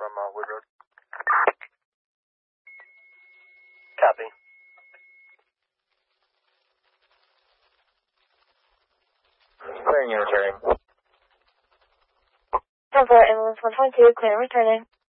from Wood Road. Copy. Clearing and returning. 10-4, ambulance 122, clear and returning.